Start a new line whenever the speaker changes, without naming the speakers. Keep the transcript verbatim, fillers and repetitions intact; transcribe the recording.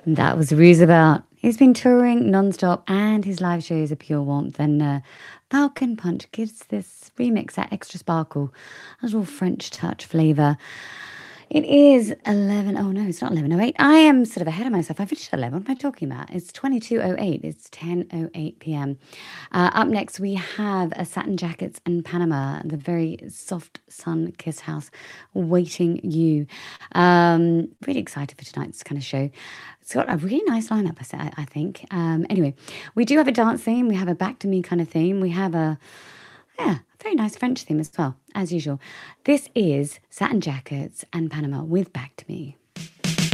That was Roosevelt. He's been touring non-stop and his live shows are pure warmth. And uh, Falcon Punch gives this remix that extra sparkle, a little French touch flavour. It is eleven. Oh, no, it's not eleven oh eight. I am sort of ahead of myself. I finished at eleven. What am I talking about? It's twenty-two oh eight. It's ten oh eight p.m. Uh, up next, we have a Satin Jackets and Panama, the very soft sun kiss house, waiting you. Um, really excited for tonight's kind of show. It's got a really nice lineup, I sa- I think. Um, anyway, we do have a dance theme. We have a back to me kind of theme. We have a, yeah, a very nice French theme as well, as usual. This is Satin Jackets and Panama with Back to Me.